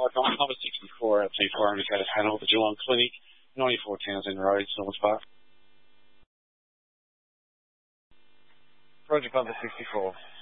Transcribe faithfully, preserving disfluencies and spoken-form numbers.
Park. I'm number sixty-four out T four indicated Hannah with the Geelong Clinic, ninety-four Townsend Road, Silver Park. Project number sixty-four.